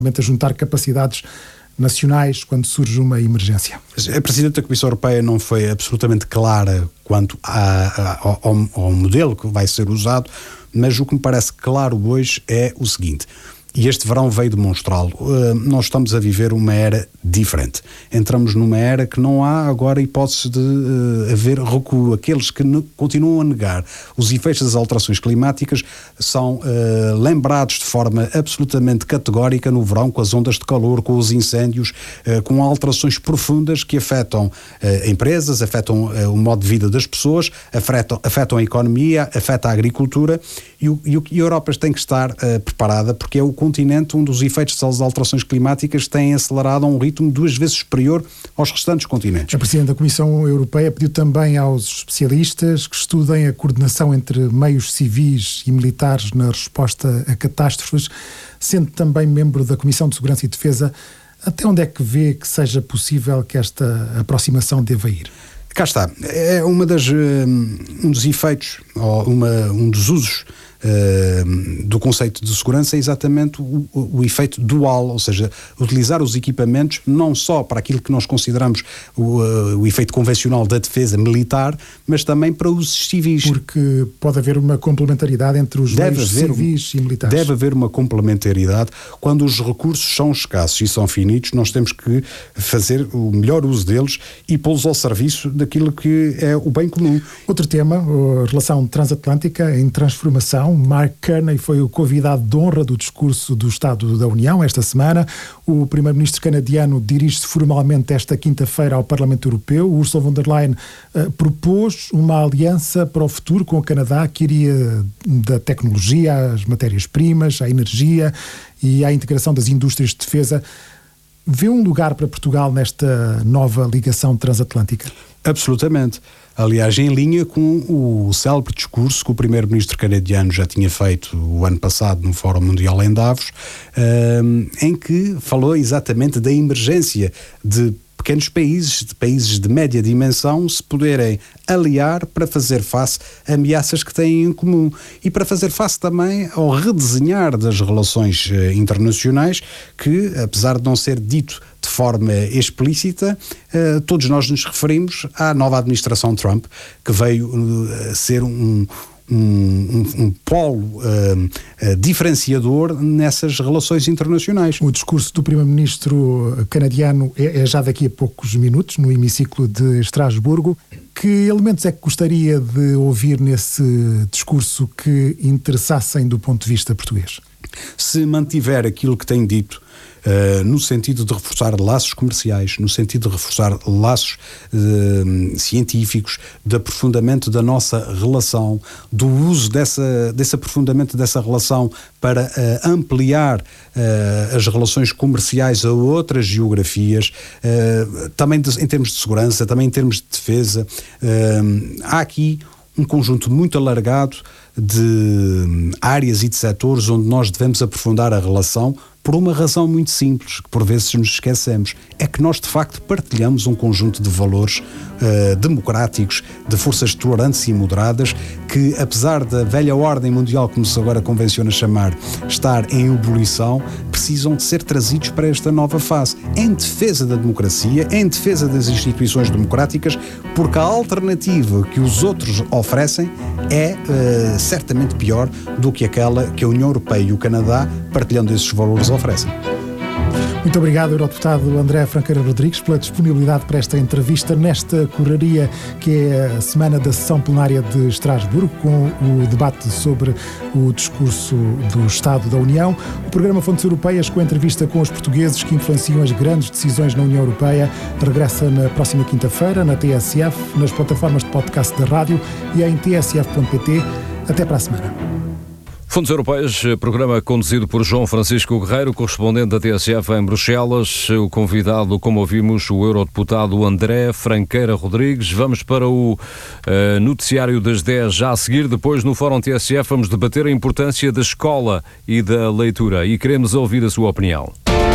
a juntar capacidades nacionais quando surge uma emergência. A Presidente da Comissão Europeia não foi absolutamente clara quanto ao modelo que vai ser usado, mas o que me parece claro hoje é o seguinte, e este verão veio demonstrá-lo, nós estamos a viver uma era diferente. Entramos numa era que não há agora hipótese de haver recuo. Aqueles que continuam a negar os efeitos das alterações climáticas são lembrados de forma absolutamente categórica no verão, com as ondas de calor, com os incêndios, com alterações profundas que afetam empresas, afetam o modo de vida das pessoas, afetam a economia, afetam a agricultura, e a Europa tem que estar preparada, porque é o continente onde os efeitos das alterações climáticas têm acelerado a um ritmo 2 vezes superior aos restantes continentes. A Presidente da Comissão Europeia pediu também aos especialistas que estudem a coordenação entre meios civis e militares na resposta a catástrofes, sendo também membro da Comissão de Segurança e Defesa. Até onde é que vê que seja possível que esta aproximação deva ir? Cá está. É um dos efeitos, ou um dos usos do conceito de segurança é exatamente o efeito dual, ou seja, utilizar os equipamentos não só para aquilo que nós consideramos o efeito convencional da defesa militar, mas também para usos civis. Porque pode haver uma complementaridade entre os meios civis e militares. Deve haver uma complementaridade. Quando os recursos são escassos e são finitos, nós temos que fazer o melhor uso deles e pô-los ao serviço daquilo que é o bem comum. Outro tema, a relação transatlântica em transformação. Mark Carney foi o convidado de honra do discurso do Estado da União esta semana. O primeiro-ministro canadiano dirige-se formalmente esta quinta-feira ao Parlamento Europeu. Ursula von der Leyen propôs uma aliança para o futuro com o Canadá que iria da tecnologia às matérias-primas, à energia e à integração das indústrias de defesa. Vê um lugar para Portugal nesta nova ligação transatlântica? Absolutamente. Aliás, em linha com o célebre discurso que o primeiro-ministro canadiano já tinha feito o ano passado no Fórum Mundial em Davos, em que falou exatamente da emergência de pequenos países de média dimensão se poderem aliar para fazer face a ameaças que têm em comum e para fazer face também ao redesenhar das relações internacionais que, apesar de não ser dito de forma explícita, todos nós nos referimos à nova administração Trump, que veio ser um polo diferenciador nessas relações internacionais. O discurso do primeiro-ministro canadiano é já daqui a poucos minutos, no hemiciclo de Estrasburgo. Que elementos é que gostaria de ouvir nesse discurso que interessassem do ponto de vista português? Se mantiver aquilo que tem dito, no sentido de reforçar laços comerciais, no sentido de reforçar laços científicos, de aprofundamento da nossa relação, do uso desse aprofundamento dessa relação para ampliar as relações comerciais a outras geografias, também em termos de segurança, também em termos de defesa. Há aqui um conjunto muito alargado de áreas e de setores onde nós devemos aprofundar a relação por uma razão muito simples, que por vezes nos esquecemos, é que nós de facto partilhamos um conjunto de valores democráticos, de forças tolerantes e moderadas, que apesar da velha ordem mundial, como se agora convenciona chamar, estar em ebulição, precisam de ser trazidos para esta nova fase, em defesa da democracia, em defesa das instituições democráticas, porque a alternativa que os outros oferecem é certamente pior do que aquela que a União Europeia e o Canadá, partilhando esses valores, oferecem. Muito obrigado, Eurodeputado André Franqueira Rodrigues, pela disponibilidade para esta entrevista nesta correria que é a semana da sessão plenária de Estrasburgo, com o debate sobre o discurso do Estado da União. O programa Fontes Europeias, com a entrevista com os portugueses que influenciam as grandes decisões na União Europeia, regressa na próxima quinta-feira na TSF, nas plataformas de podcast da rádio e em tsf.pt. Até para a semana. Fontes Europeias, programa conduzido por João Francisco Guerreiro, correspondente da TSF em Bruxelas. O convidado, como ouvimos, o eurodeputado André Franqueira Rodrigues. Vamos para o noticiário das 10 já a seguir. Depois, no Fórum TSF, vamos debater a importância da escola e da leitura e queremos ouvir a sua opinião.